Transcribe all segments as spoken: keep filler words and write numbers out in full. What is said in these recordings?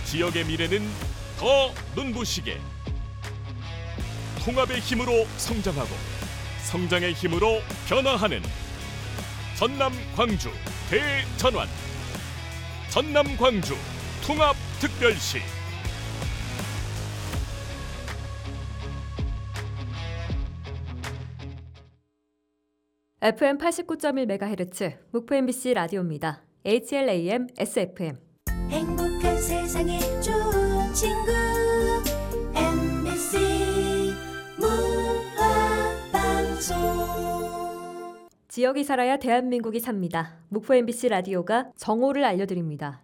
지역의 미래는 더 눈부시게 통합의 힘으로 성장하고 성장의 힘으로 변화하는 전남 광주 대전환 전남 광주 통합특별시. 에프엠 팔십구 점 일 메가헤르츠 목포 엠비씨 라디오입니다. 에이치엘에이엠 에스에프엠. 행복한 세상에 좋은 친구 엠비씨 문화방송. 지역이 살아야 대한민국이 삽니다. 목포 엠비씨 라디오가 정오를 알려드립니다.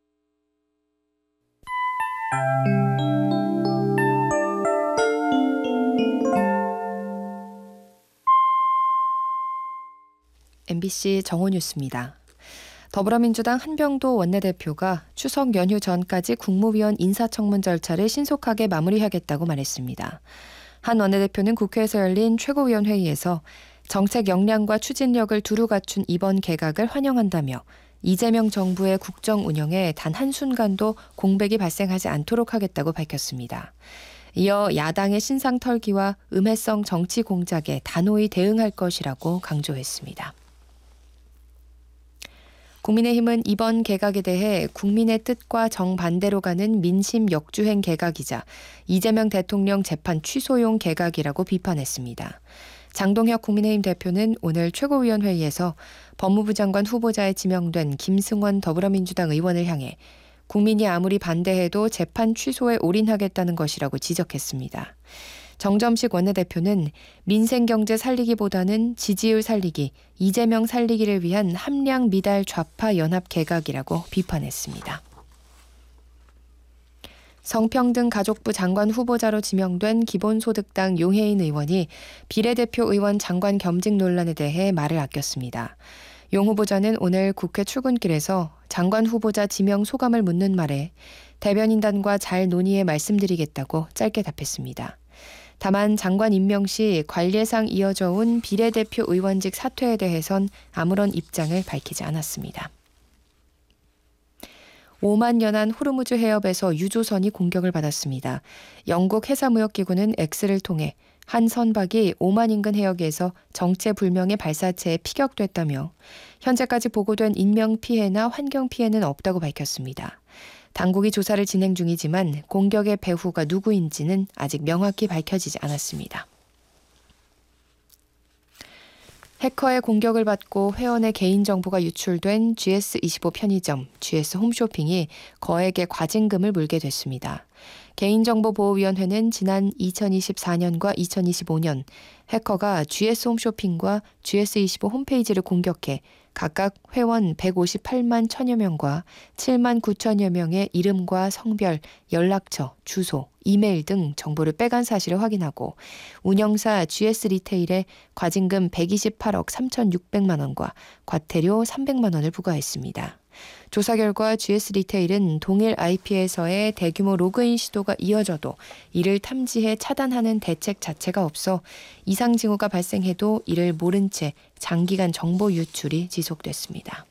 엠비씨 정오 뉴스입니다. 더불어민주당 한병도 원내대표가 추석 연휴 전까지 국무위원 인사청문 절차를 신속하게 마무리하겠다고 말했습니다. 한 원내대표는 국회에서 열린 최고위원회의에서 정책 역량과 추진력을 두루 갖춘 이번 개각을 환영한다며 이재명 정부의 국정 운영에 단 한순간도 공백이 발생하지 않도록 하겠다고 밝혔습니다. 이어 야당의 신상 털기와 음해성 정치 공작에 단호히 대응할 것이라고 강조했습니다. 국민의힘은 이번 개각에 대해 국민의 뜻과 정반대로 가는 민심 역주행 개각이자 이재명 대통령 재판 취소용 개각이라고 비판했습니다. 장동혁 국민의힘 대표는 오늘 최고위원회의에서 법무부 장관 후보자에 지명된 김승원 더불어민주당 의원을 향해 국민이 아무리 반대해도 재판 취소에 올인하겠다는 것이라고 지적했습니다. 정점식 원내대표는 민생경제 살리기보다는 지지율 살리기, 이재명 살리기를 위한 함량 미달 좌파 연합 개각이라고 비판했습니다. 성평등 가족부 장관 후보자로 지명된 기본소득당 용혜인 의원이 비례대표 의원 장관 겸직 논란에 대해 말을 아꼈습니다. 용 후보자는 오늘 국회 출근길에서 장관 후보자 지명 소감을 묻는 말에 대변인단과 잘 논의해 말씀드리겠다고 짧게 답했습니다. 다만 장관 임명 시 관례상 이어져 온 비례대표 의원직 사퇴에 대해선 아무런 입장을 밝히지 않았습니다. 오만 연안 호르무즈 해협에서 유조선이 공격을 받았습니다. 영국 해사무역기구는 X를 통해 한 선박이 오만 인근 해역에서 정체불명의 발사체에 피격됐다며 현재까지 보고된 인명피해나 환경피해는 없다고 밝혔습니다. 당국이 조사를 진행 중이지만 공격의 배후가 누구인지는 아직 명확히 밝혀지지 않았습니다. 해커의 공격을 받고 회원의 개인정보가 유출된 지에스 이십오 편의점, 지에스 홈쇼핑이 거액의 과징금을 물게 됐습니다. 개인정보보호위원회는 지난 이천이십사 년과 이천이십오 년 해커가 지에스 홈쇼핑과 지에스 이십오 홈페이지를 공격해 각각 회원 백오십팔만 천여 명과 칠만 구천여 명의 이름과 성별, 연락처, 주소, 이메일 등 정보를 빼간 사실을 확인하고 운영사 지에스 리테일에 과징금 백이십팔억 삼천육백만 원과 과태료 삼백만 원을 부과했습니다. 조사 결과 지에스 리테일은 동일 아이피에서의 대규모 로그인 시도가 이어져도 이를 탐지해 차단하는 대책 자체가 없어 이상 징후가 발생해도 이를 모른 채 장기간 정보 유출이 지속됐습니다.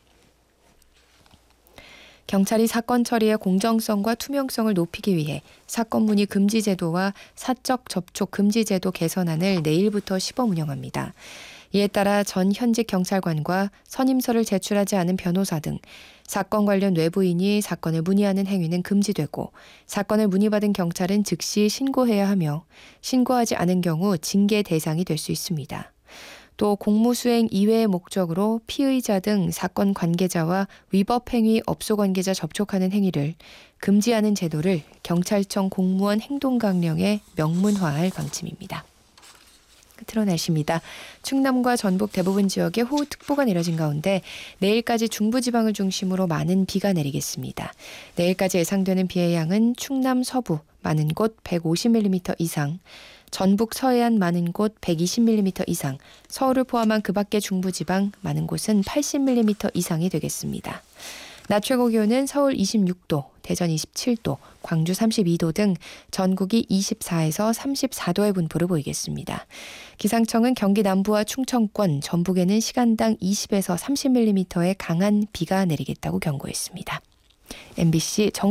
경찰이 사건 처리의 공정성과 투명성을 높이기 위해 사건 문의 금지 제도와 사적 접촉 금지 제도 개선안을 내일부터 시범 운영합니다. 이에 따라 전 현직 경찰관과 선임서를 제출하지 않은 변호사 등 사건 관련 외부인이 사건을 문의하는 행위는 금지되고 사건을 문의받은 경찰은 즉시 신고해야 하며 신고하지 않은 경우 징계 대상이 될 수 있습니다. 또 공무수행 이외의 목적으로 피의자 등 사건 관계자와 위법 행위 업소 관계자 접촉하는 행위를 금지하는 제도를 경찰청 공무원 행동강령에 명문화할 방침입니다. 끝으로 날씨입니다. 충남과 전북 대부분 지역에 호우특보가 내려진 가운데 내일까지 중부지방을 중심으로 많은 비가 내리겠습니다. 내일까지 예상되는 비의 양은 충남 서부 많은 곳 백오십 밀리미터 이상, 전북 서해안 많은 곳 백이십 밀리미터 이상, 서울을 포함한 그 밖의 중부지방 많은 곳은 팔십 밀리미터 이상이 되겠습니다. 낮 최고 기온은 서울 이십육 도, 대전 이십칠 도, 광주 삼십이 도 등 전국이 이십사에서 삼십사 도의 분포를 보이겠습니다. 기상청은 경기 남부와 충청권, 전북에는 시간당 이십에서 삼십 밀리미터의 강한 비가 내리겠다고 경고했습니다. 엠비씨 정